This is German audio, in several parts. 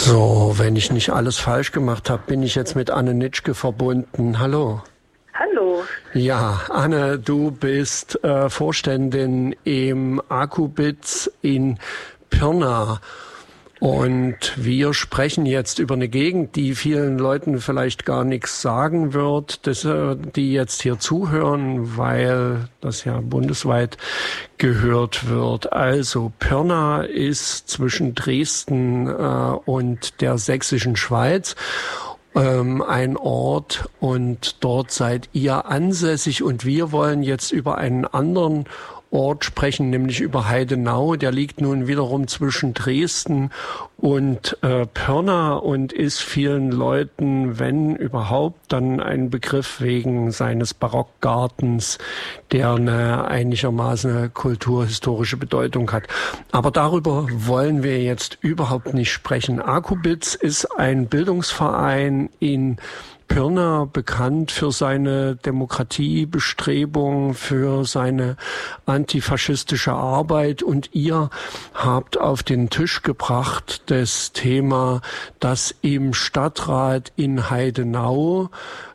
So, wenn ich nicht alles falsch gemacht habe, bin ich jetzt mit Anne Nitschke verbunden. Hallo. Hallo. Ja, Anne, du bist Vorständin im AKUBIZ in Pirna. Und wir sprechen jetzt über eine Gegend, die vielen Leuten vielleicht gar nichts sagen wird, die jetzt hier zuhören, weil das ja bundesweit gehört wird. Also Pirna ist zwischen Dresden und der sächsischen Schweiz. Ein Ort, und dort seid ihr ansässig, und wir wollen jetzt über einen anderen Ort sprechen, nämlich über Heidenau. Der liegt nun wiederum zwischen Dresden und Pirna und ist vielen Leuten, wenn überhaupt, dann ein Begriff wegen seines Barockgartens, der eine einigermaßen kulturhistorische Bedeutung hat. Aber darüber wollen wir jetzt überhaupt nicht sprechen. AKUBIZ ist ein Bildungsverein in Pirna, bekannt für seine Demokratiebestrebung, für seine antifaschistische Arbeit, und ihr habt auf den Tisch gebracht das Thema, dass im Stadtrat in Heidenau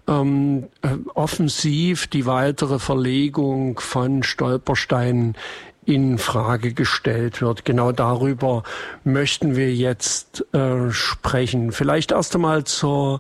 offensiv die weitere Verlegung von Stolpersteinen in Frage gestellt wird. Genau darüber möchten wir jetzt sprechen. Vielleicht erst einmal zur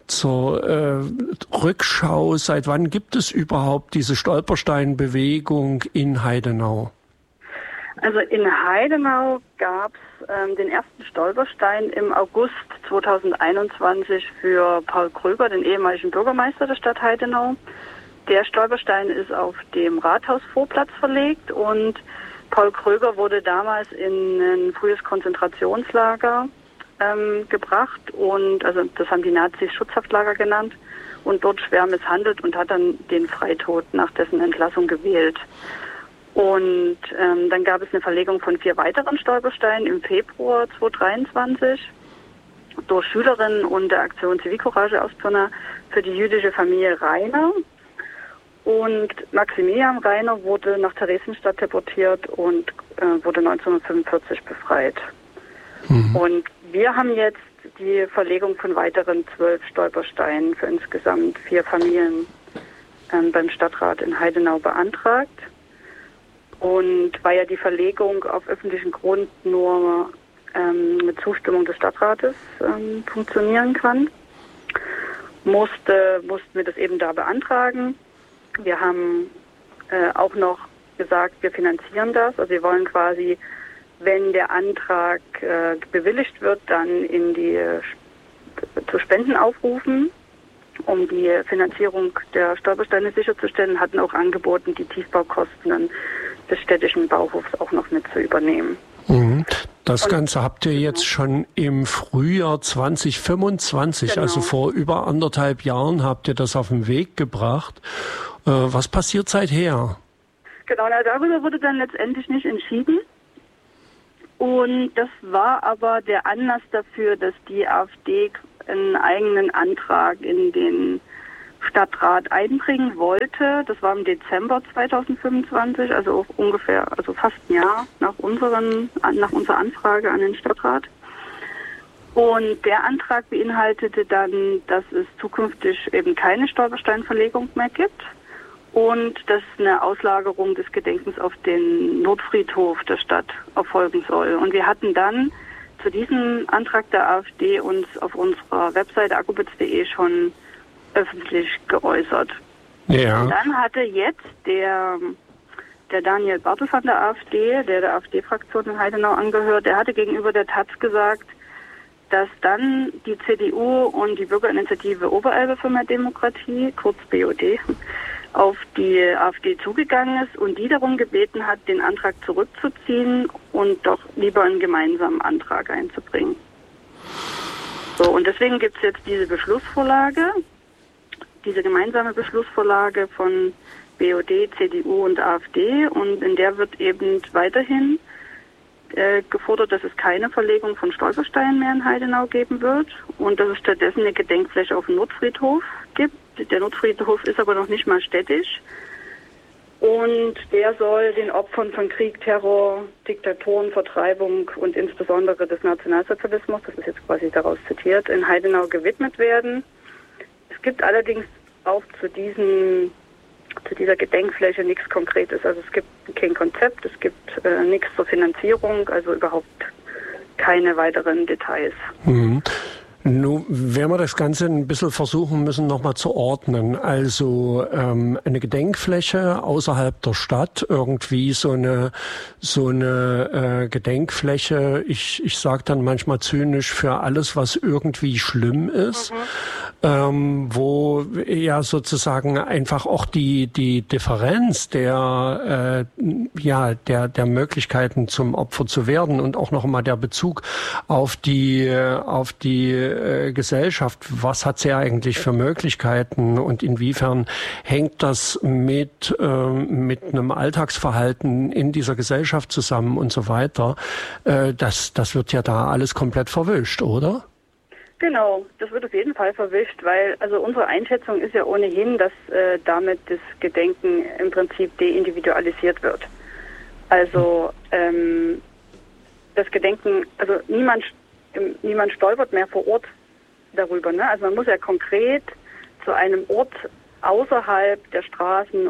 Rückschau. Seit wann gibt es überhaupt diese Stolpersteinbewegung in Heidenau? Also in Heidenau gab es den ersten Stolperstein im August 2021 für Paul Kröger, den ehemaligen Bürgermeister der Stadt Heidenau. Der Stolperstein ist auf dem Rathausvorplatz verlegt, und Paul Kröger wurde damals in ein frühes Konzentrationslager gebracht, und also das haben die Nazis Schutzhaftlager genannt, und dort schwer misshandelt, und hat dann den Freitod nach dessen Entlassung gewählt. Und dann gab es eine Verlegung von 4 weiteren Stolpersteinen im Februar 2023 durch Schülerinnen und der Aktion Zivilcourage aus Pirna für die jüdische Familie Rainer. Und Maximilian Rainer wurde nach Theresienstadt deportiert und wurde 1945 befreit. Und wir haben jetzt die Verlegung von weiteren 12 Stolpersteinen für insgesamt 4 Familien beim Stadtrat in Heidenau beantragt. Und weil ja die Verlegung auf öffentlichen Grund nur mit Zustimmung des Stadtrates funktionieren kann, mussten wir das eben da beantragen. Wir haben auch noch gesagt, wir finanzieren das. Also wir wollen quasi, wenn der Antrag bewilligt wird, dann zu Spenden aufrufen, um die Finanzierung der Stolpersteine sicherzustellen, hatten auch angeboten, die Tiefbaukosten des städtischen Bauhofs auch noch mit zu übernehmen. Das Ganze habt ihr jetzt schon im Frühjahr 2025, genau. Also vor über 1,5 Jahren habt ihr das auf den Weg gebracht. Was passiert seither? Genau, darüber wurde dann letztendlich nicht entschieden. Und das war aber der Anlass dafür, dass die AfD einen eigenen Antrag in den Stadtrat einbringen wollte. Das war im Dezember 2025, also fast ein Jahr nach unserer Anfrage an den Stadtrat. Und der Antrag beinhaltete dann, dass es zukünftig eben keine Stolpersteinverlegung mehr gibt und dass eine Auslagerung des Gedenkens auf den Nordfriedhof der Stadt erfolgen soll. Und wir hatten dann zu diesem Antrag der AfD uns auf unserer Webseite akubitz.de schon öffentlich geäußert. Ja. Und dann hatte jetzt der Daniel Bartel von der AfD, der AfD-Fraktion in Heidenau angehört, der hatte gegenüber der Taz gesagt, dass dann die CDU und die Bürgerinitiative Oberelbe für mehr Demokratie, kurz BOD, auf die AfD zugegangen ist und die darum gebeten hat, den Antrag zurückzuziehen und doch lieber einen gemeinsamen Antrag einzubringen. So, und deswegen gibt es jetzt diese gemeinsame Beschlussvorlage von BOD, CDU und AfD, und in der wird eben weiterhin gefordert, dass es keine Verlegung von Stolpersteinen mehr in Heidenau geben wird und dass es stattdessen eine Gedenkfläche auf dem Nordfriedhof gibt. Der Nordfriedhof ist aber noch nicht mal städtisch. Und der soll den Opfern von Krieg, Terror, Diktaturen, Vertreibung und insbesondere des Nationalsozialismus, das ist jetzt quasi daraus zitiert, in Heidenau gewidmet werden. Es gibt allerdings auch zu dieser Gedenkfläche nichts Konkretes. Also es gibt kein Konzept, es gibt nichts zur Finanzierung, also überhaupt keine weiteren Details. Mhm. Nun werden wir das Ganze ein bisschen versuchen müssen, nochmal zu ordnen. Also eine Gedenkfläche außerhalb der Stadt, irgendwie so eine Gedenkfläche, ich sage dann manchmal zynisch, für alles, was irgendwie schlimm ist, wo ja sozusagen einfach auch die Differenz der Möglichkeiten zum Opfer zu werden und auch noch einmal der Bezug auf die Gesellschaft, was hat sie eigentlich für Möglichkeiten und inwiefern hängt das mit einem Alltagsverhalten in dieser Gesellschaft zusammen und so weiter, das wird ja da alles komplett verwischt, oder? Genau, das wird auf jeden Fall verwischt, weil also unsere Einschätzung ist ja ohnehin, dass damit das Gedenken im Prinzip deindividualisiert wird. Also das Gedenken, also niemand stolpert mehr vor Ort darüber. Ne? Also man muss ja konkret zu einem Ort außerhalb der Straßen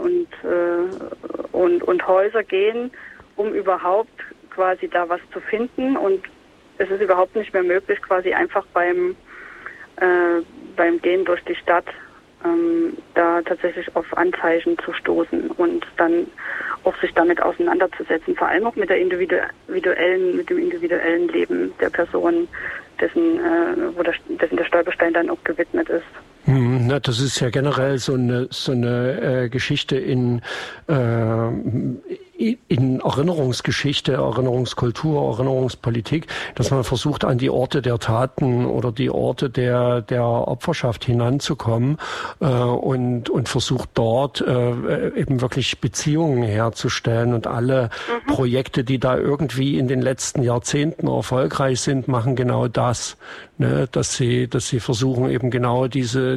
und Häuser gehen, um überhaupt quasi da was zu finden. Und es ist überhaupt nicht mehr möglich, quasi einfach beim Gehen durch die Stadt da tatsächlich auf Anzeichen zu stoßen und dann auch sich damit auseinanderzusetzen, vor allem auch mit dem individuellen Leben der Person, dessen der Stolperstein dann auch gewidmet ist. Na, das ist ja generell so eine Geschichte in Erinnerungsgeschichte, Erinnerungskultur, Erinnerungspolitik, dass man versucht, an die Orte der Taten oder die Orte der Opferschaft hinanzukommen und versucht dort eben wirklich Beziehungen herzustellen. Und alle Projekte, die da irgendwie in den letzten Jahrzehnten erfolgreich sind, machen genau das, ne? Dass sie versuchen, eben genau diese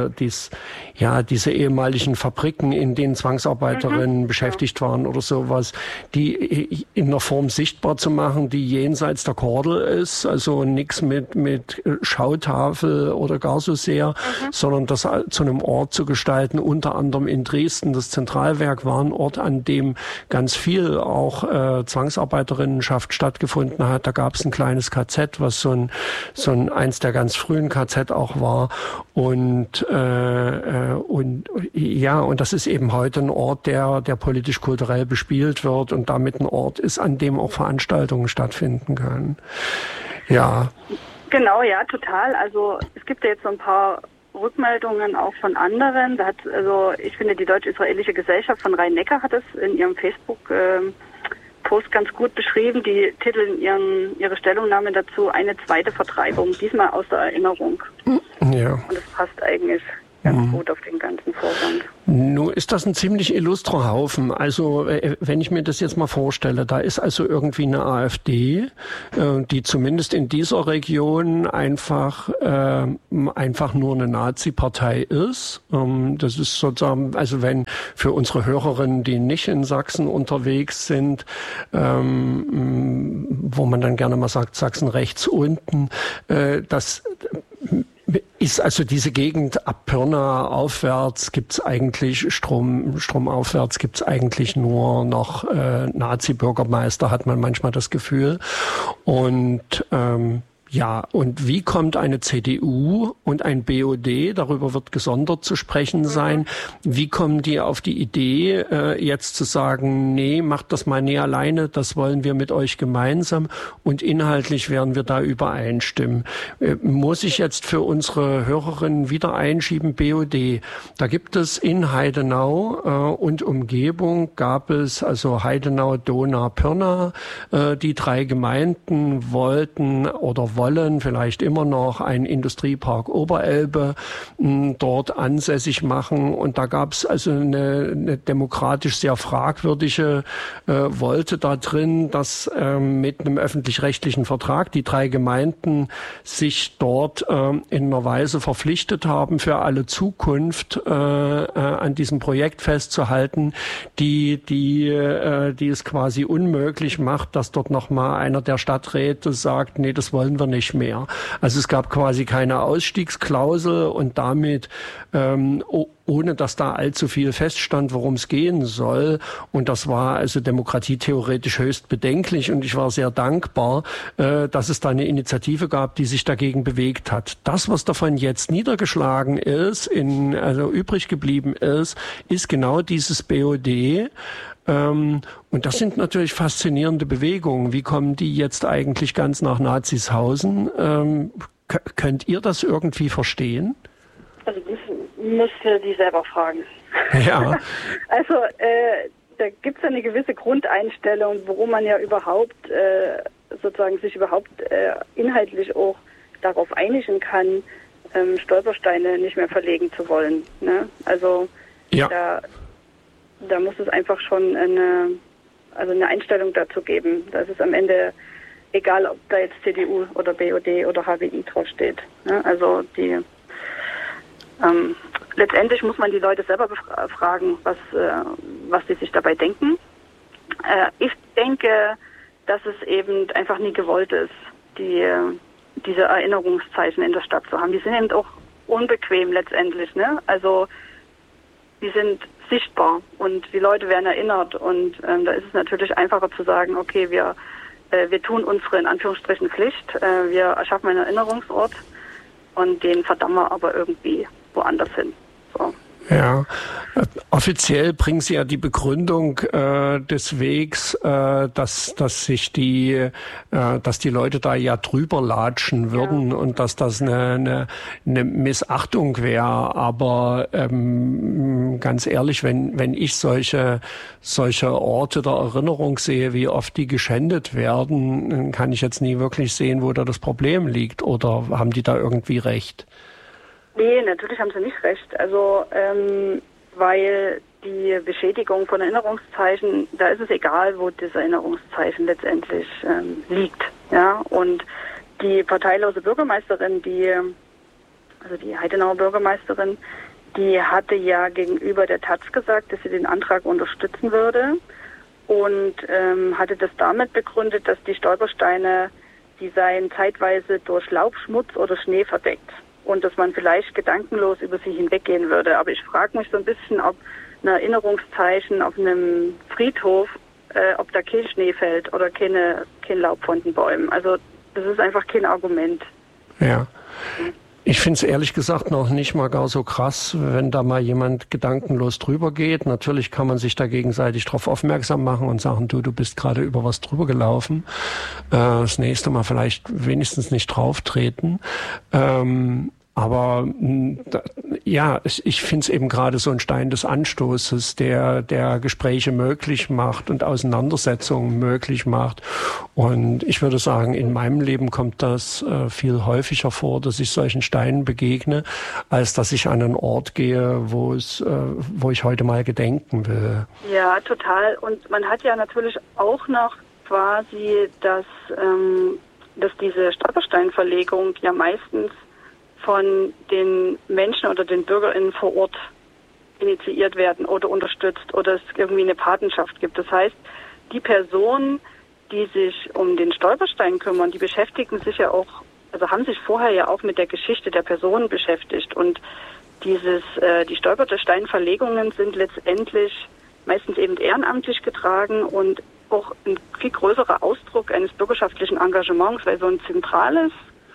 ehemaligen Fabriken, in denen Zwangsarbeiterinnen beschäftigt waren oder sowas, die in einer Form sichtbar zu machen, die jenseits der Kordel ist, also nichts mit Schautafel oder gar so sehr, sondern das zu einem Ort zu gestalten, unter anderem in Dresden. Das Zentralwerk war ein Ort, an dem ganz viel auch Zwangsarbeiterinnenschaft stattgefunden hat. Da gab es ein kleines KZ, was so eins der ganz frühen KZ auch war. Und das ist eben heute ein Ort, der politisch-kulturell bespielt wird und damit ein Ort ist, an dem auch Veranstaltungen stattfinden können. Ja. Genau, ja, total. Also es gibt ja jetzt so ein paar Rückmeldungen auch von anderen. Ich finde, die Deutsch-Israelische Gesellschaft von Rhein-Neckar hat es in ihrem Facebook-Post ganz gut beschrieben. Die titeln ihre Stellungnahme dazu eine zweite Vertreibung, diesmal aus der Erinnerung. Ja. Und das passt eigentlich ganz gut auf den ganzen Vorgang. Nun ist das ein ziemlich illustrer Haufen. Also wenn ich mir das jetzt mal vorstelle, da ist also irgendwie eine AfD, die zumindest in dieser Region einfach nur eine Nazi-Partei ist. Das ist sozusagen, also wenn für unsere Hörerinnen, die nicht in Sachsen unterwegs sind, wo man dann gerne mal sagt, Sachsen rechts unten, das ist also diese Gegend ab Pirna aufwärts gibt's eigentlich stromaufwärts gibt's eigentlich nur noch Nazi-Bürgermeister, hat man manchmal das Gefühl. Und und wie kommt eine CDU und ein BOD, darüber wird gesondert zu sprechen sein, wie kommen die auf die Idee, jetzt zu sagen, nee, macht das mal nie alleine, das wollen wir mit euch gemeinsam und inhaltlich werden wir da übereinstimmen. Muss ich jetzt für unsere Hörerinnen wieder einschieben, BOD, da gibt es in Heidenau und Umgebung gab es also Heidenau, Dohna, Pirna, die drei Gemeinden wollten oder wollen vielleicht immer noch einen Industriepark Oberelbe dort ansässig machen. Und da gab es also eine demokratisch sehr fragwürdige Wolte da drin, dass mit einem öffentlich-rechtlichen Vertrag die 3 Gemeinden sich dort in einer Weise verpflichtet haben, für alle Zukunft an diesem Projekt festzuhalten, die es quasi unmöglich macht, dass dort nochmal einer der Stadträte sagt, nee, das wollen wir nicht mehr. Also es gab quasi keine Ausstiegsklausel und damit ohne dass da allzu viel feststand, worum es gehen soll. Und das war also demokratietheoretisch höchst bedenklich. Und ich war sehr dankbar, dass es da eine Initiative gab, die sich dagegen bewegt hat. Das, was davon jetzt niedergeschlagen ist, also übrig geblieben ist genau dieses BOD. Und das sind natürlich faszinierende Bewegungen. Wie kommen die jetzt eigentlich ganz nach Nazishausen? Könnt ihr das irgendwie verstehen? Also das müsst ihr die selber fragen. Ja. Also da gibt es eine gewisse Grundeinstellung, worum man ja überhaupt sich inhaltlich auch darauf einigen kann, Stolpersteine nicht mehr verlegen zu wollen. Ne? Also ja. Da muss es einfach schon eine Einstellung dazu geben. Das ist am Ende egal, ob da jetzt CDU oder BOD oder HWI draufsteht. Ne? Also letztendlich muss man die Leute selber fragen, was sie sich dabei denken. Ich denke, dass es eben einfach nie gewollt ist, diese Erinnerungszeichen in der Stadt zu haben. Die sind eben auch unbequem letztendlich. Ne? Also die sind sichtbar und die Leute werden erinnert und da ist es natürlich einfacher zu sagen, okay, wir tun unsere in Anführungsstrichen Pflicht, wir erschaffen einen Erinnerungsort und den verdammen wir aber irgendwie woanders hin. So. Ja, offiziell bringen Sie ja die Begründung des Wegs, dass die Leute da ja drüber latschen würden und dass das eine Missachtung wäre. Aber ganz ehrlich, wenn ich solche Orte der Erinnerung sehe, wie oft die geschändet werden, kann ich jetzt nie wirklich sehen, wo da das Problem liegt. Oder haben die da irgendwie recht? Nee, natürlich haben sie nicht recht. Also, weil die Beschädigung von Erinnerungszeichen, da ist es egal, wo das Erinnerungszeichen letztendlich liegt. Ja, und die parteilose Bürgermeisterin, die Heidenauer Bürgermeisterin, die hatte ja gegenüber der Taz gesagt, dass sie den Antrag unterstützen würde und hatte das damit begründet, dass die Stolpersteine, die seien zeitweise durch Laub, Schmutz oder Schnee verdeckt. Und dass man vielleicht gedankenlos über sie hinweggehen würde. Aber ich frage mich so ein bisschen, ob ein Erinnerungszeichen auf einem Friedhof, ob da kein Schnee fällt oder kein Laub von den Bäumen. Also das ist einfach kein Argument. Ja. Ich finde es ehrlich gesagt noch nicht mal gar so krass, wenn da mal jemand gedankenlos drüber geht. Natürlich kann man sich da gegenseitig drauf aufmerksam machen und sagen, du bist gerade über was drüber gelaufen. Das nächste Mal vielleicht wenigstens nicht drauf treten. Aber ja, ich finde es eben gerade so ein Stein des Anstoßes, der Gespräche möglich macht und Auseinandersetzungen möglich macht. Und ich würde sagen, in meinem Leben kommt das viel häufiger vor, dass ich solchen Steinen begegne, als dass ich an einen Ort gehe, wo ich heute mal gedenken will. Ja, total. Und man hat ja natürlich auch noch quasi, dass diese Stolpersteinverlegung ja meistens von den Menschen oder den BürgerInnen vor Ort initiiert werden oder unterstützt oder es irgendwie eine Patenschaft gibt. Das heißt, die Personen, die sich um den Stolperstein kümmern, die beschäftigen sich ja auch, also haben sich vorher ja auch mit der Geschichte der Personen beschäftigt und die Stolpersteinverlegungen sind letztendlich meistens eben ehrenamtlich getragen und auch ein viel größerer Ausdruck eines bürgerschaftlichen Engagements, weil so ein zentraler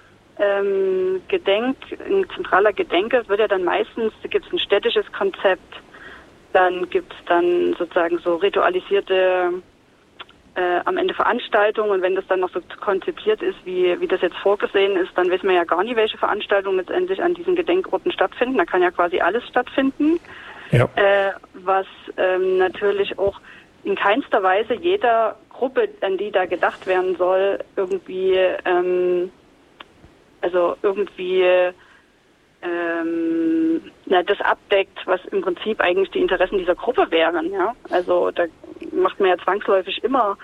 Gedenke wird ja dann meistens, da gibt es ein städtisches Konzept, dann gibt es dann sozusagen so ritualisierte am Ende Veranstaltungen und wenn das dann noch so konzipiert ist, wie das jetzt vorgesehen ist, dann wissen wir ja gar nicht, welche Veranstaltungen letztendlich an diesen Gedenkorten stattfinden. Da kann ja quasi alles stattfinden, ja. Was natürlich auch in keinster Weise jeder Gruppe, an die da gedacht werden soll, irgendwie also irgendwie das abdeckt, was im Prinzip eigentlich die Interessen dieser Gruppe wären. Ja? Also da geht man ja zwangsläufig immer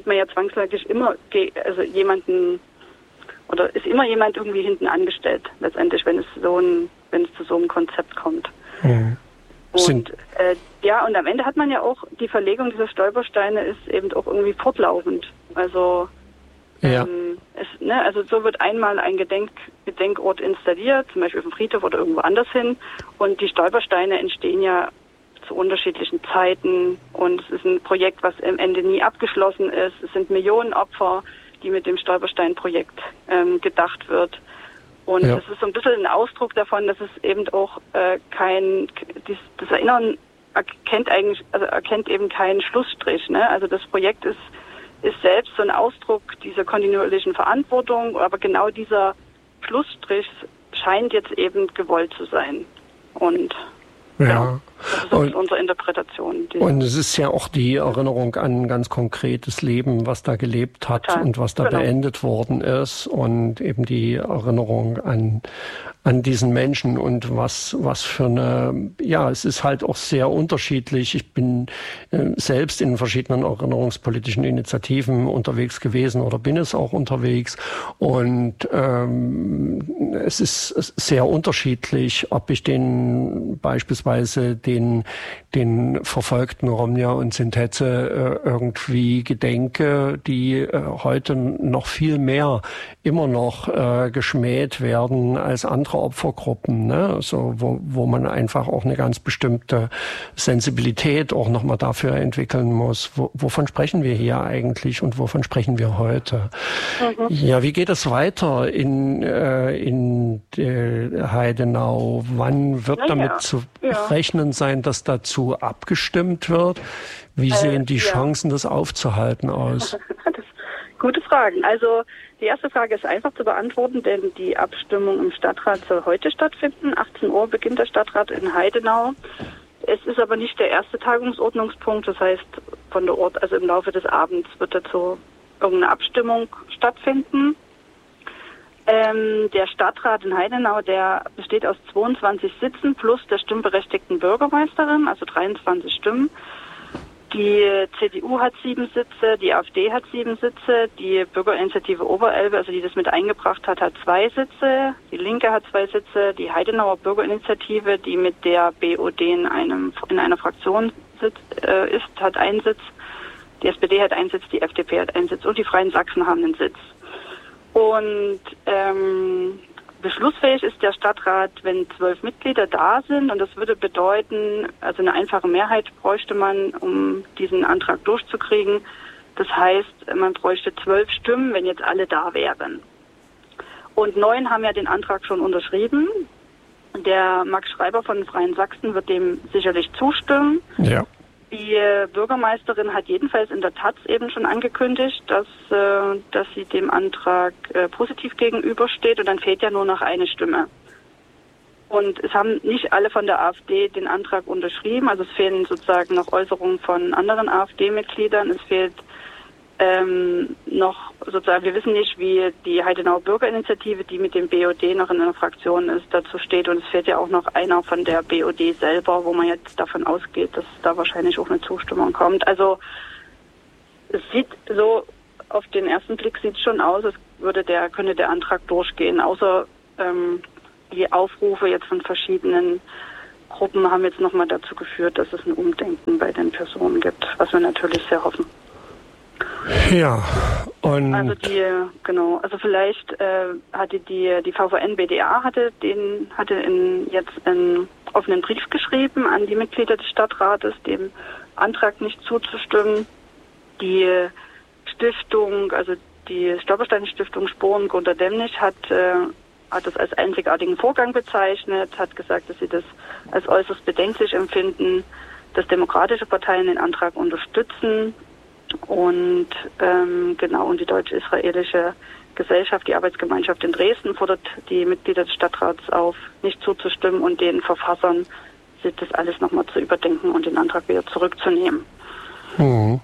jemanden, oder ist immer jemand irgendwie hinten angestellt, letztendlich, wenn es zu so einem Konzept kommt. Mhm. Und und am Ende hat man ja auch, die Verlegung dieser Stolpersteine ist eben auch irgendwie fortlaufend. Also also so wird einmal ein Gedenkort installiert, zum Beispiel auf dem Friedhof oder irgendwo anders hin, und die Stolpersteine entstehen ja zu unterschiedlichen Zeiten, und es ist ein Projekt, was am Ende nie abgeschlossen ist. Es sind Millionen Opfer, die mit dem Stolperstein-Projekt gedacht wird. Und es ist so ein bisschen ein Ausdruck davon, dass es eben auch das Erinnern erkennt eben keinen Schlussstrich. Ne? Also das Projekt ist selbst so ein Ausdruck dieser kontinuierlichen Verantwortung, aber genau dieser Schlussstrich scheint jetzt eben gewollt zu sein. Und ja. Das ist unsere Interpretation. Und es ist ja auch die Erinnerung an ein ganz konkretes Leben, was da gelebt hat und was da beendet worden ist, und eben die Erinnerung an diesen Menschen und was für es ist halt auch sehr unterschiedlich. Ich bin selbst in verschiedenen erinnerungspolitischen Initiativen unterwegs gewesen oder bin es auch unterwegs, und es ist sehr unterschiedlich, ob ich beispielsweise den verfolgten Romja und Sintetze irgendwie gedenke, die heute noch viel mehr immer noch geschmäht werden als andere Opfergruppen, ne? So, wo man einfach auch eine ganz bestimmte Sensibilität auch nochmal dafür entwickeln muss. Wovon sprechen wir hier eigentlich und wovon sprechen wir heute? Mhm. Ja, wie geht es weiter in Heidenau? Wann wird damit zu rechnen sein, dass dazu abgestimmt wird? Wie sehen die Chancen, das aufzuhalten, aus? Gute Fragen. Also die erste Frage ist einfach zu beantworten, denn die Abstimmung im Stadtrat soll heute stattfinden. 18 Uhr beginnt der Stadtrat in Heidenau. Es ist aber nicht der erste Tagungsordnungspunkt. Das heißt, im Laufe des Abends wird dazu irgendeine Abstimmung stattfinden. Der Stadtrat in Heidenau, der besteht aus 22 Sitzen plus der stimmberechtigten Bürgermeisterin, also 23 Stimmen. Die CDU hat 7 Sitze, die AfD hat 7 Sitze, die Bürgerinitiative Oberelbe, also die das mit eingebracht hat, hat 2 Sitze, die Linke hat 2 Sitze, die Heidenauer Bürgerinitiative, die mit der BOD in einer Fraktion hat 1 Sitz, die SPD hat 1 Sitz, die FDP hat 1 Sitz und die Freien Sachsen haben einen Sitz. Und beschlussfähig ist der Stadtrat, wenn 12 Mitglieder da sind, und das würde bedeuten, also eine einfache Mehrheit bräuchte man, um diesen Antrag durchzukriegen. Das heißt, man bräuchte 12 Stimmen, wenn jetzt alle da wären. Und 9 haben ja den Antrag schon unterschrieben. Der Max Schreiber von den Freien Sachsen wird dem sicherlich zustimmen. Ja. Die Bürgermeisterin hat jedenfalls in der Taz eben schon angekündigt, dass sie dem Antrag positiv gegenübersteht, und dann fehlt ja nur noch eine Stimme. Und es haben nicht alle von der AfD den Antrag unterschrieben, also es fehlen sozusagen noch Äußerungen von anderen AfD-Mitgliedern. Es fehlt noch sozusagen, wir wissen nicht, wie die Heidenauer Bürgerinitiative, die mit dem BOD noch in einer Fraktion ist, dazu steht, und es fehlt ja auch noch einer von der BOD selber, wo man jetzt davon ausgeht, dass da wahrscheinlich auch eine Zustimmung kommt. Also es sieht so, auf den ersten Blick sieht es schon aus, als könnte der Antrag durchgehen, außer die Aufrufe jetzt von verschiedenen Gruppen haben jetzt nochmal dazu geführt, dass es ein Umdenken bei den Personen gibt, was wir natürlich sehr hoffen. Ja, und also vielleicht hatte die VVN-BDA hatte jetzt einen offenen Brief geschrieben an die Mitglieder des Stadtrates, dem Antrag nicht zuzustimmen. Die Stiftung, also die Stolperstein-Stiftung Sporen Gunter Demnig hat das als einzigartigen Vorgang bezeichnet, hat gesagt, dass sie das als äußerst bedenklich empfinden, dass demokratische Parteien den Antrag unterstützen. Und und die deutsch-israelische Gesellschaft, die Arbeitsgemeinschaft in Dresden, fordert die Mitglieder des Stadtrats auf, nicht zuzustimmen und den Verfassern das alles nochmal zu überdenken und den Antrag wieder zurückzunehmen. Mhm.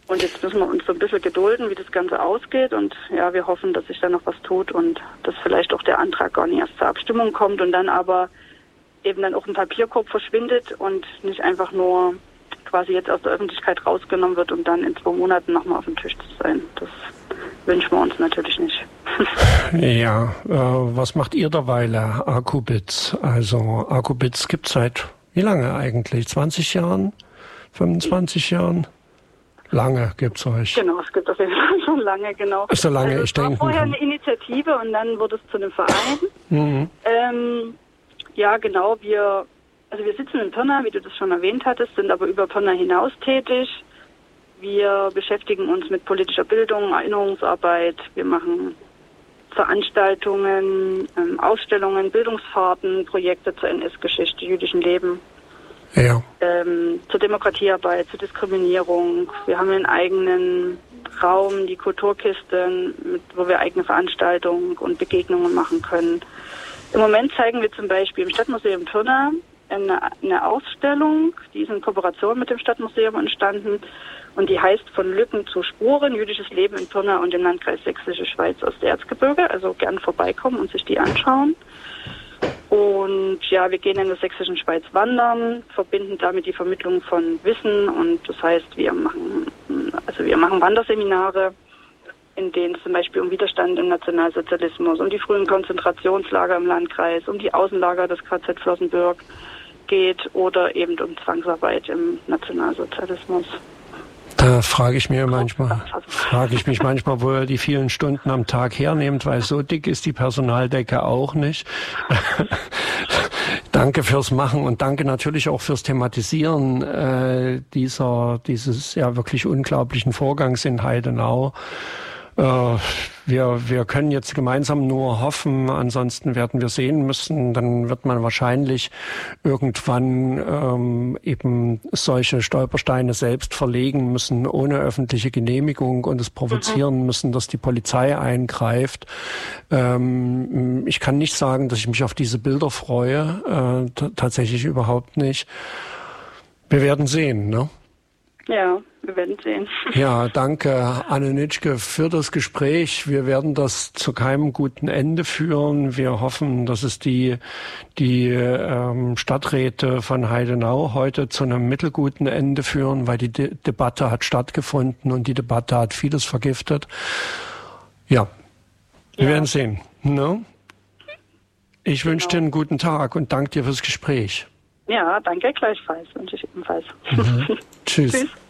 Und jetzt müssen wir uns so ein bisschen gedulden, wie das Ganze ausgeht. Und ja, wir hoffen, dass sich da noch was tut und dass vielleicht auch der Antrag gar nicht erst zur Abstimmung kommt und dann aber eben dann auch im Papierkorb verschwindet und nicht einfach nur quasi jetzt aus der Öffentlichkeit rausgenommen wird, um dann in 2 Monaten nochmal auf dem Tisch zu sein. Das wünschen wir uns natürlich nicht. Ja, was macht ihr derweile, AkuBits? Also AkuBits gibt es seit wie lange eigentlich? 20 Jahren? 25 Jahren? Lange gibt's euch. Genau, es gibt auf jeden Fall schon lange, genau. So lange, also ich denke. Es war vorher eine Initiative und dann wurde es zu einem Verein. Ja, genau, wir sitzen in Pirna, wie du das schon erwähnt hattest, sind aber über Pirna hinaus tätig. Wir beschäftigen uns mit politischer Bildung, Erinnerungsarbeit. Wir machen Veranstaltungen, Ausstellungen, Bildungsfahrten, Projekte zur NS-Geschichte, jüdischen Leben. Ja. Zur Demokratiearbeit, zur Diskriminierung. Wir haben einen eigenen Raum, die Kulturkiste, wo wir eigene Veranstaltungen und Begegnungen machen können. Im Moment zeigen wir zum Beispiel im Stadtmuseum Pirna eine Ausstellung, die ist in Kooperation mit dem Stadtmuseum entstanden und die heißt Von Lücken zu Spuren, jüdisches Leben in Pirna und im Landkreis Sächsische Schweiz aus der Erzgebirge. Also gern vorbeikommen und sich die anschauen. Und ja, wir gehen in der Sächsischen Schweiz wandern, verbinden damit die Vermittlung von Wissen und das heißt, wir machen Wanderseminare, in denen es zum Beispiel um Widerstand im Nationalsozialismus, um die frühen Konzentrationslager im Landkreis, um die Außenlager des KZ Flossenbürg geht oder eben um Zwangsarbeit im Nationalsozialismus. Da frage ich mich manchmal, wo ihr die vielen Stunden am Tag hernehmt, weil so dick ist die Personaldecke auch nicht. Danke fürs Machen und danke natürlich auch fürs Thematisieren dieses ja wirklich unglaublichen Vorgangs in Heidenau. Wir können jetzt gemeinsam nur hoffen, ansonsten werden wir sehen müssen, dann wird man wahrscheinlich irgendwann eben solche Stolpersteine selbst verlegen müssen, ohne öffentliche Genehmigung und es provozieren müssen, dass die Polizei eingreift. Ich kann nicht sagen, dass ich mich auf diese Bilder freue, tatsächlich überhaupt nicht. Wir werden sehen, ne? Ja, wir werden sehen. Ja, danke Anne Nitschke für das Gespräch. Wir werden das zu keinem guten Ende führen. Wir hoffen, dass es die Stadträte von Heidenau heute zu einem mittelguten Ende führen, weil die Debatte hat stattgefunden und die Debatte hat vieles vergiftet. Ja, wir werden sehen. Ne? Ich wünsche dir einen guten Tag und danke dir fürs Gespräch. Ja, danke gleichfalls, wünsche ich ebenfalls. Tschüss. Tschüss.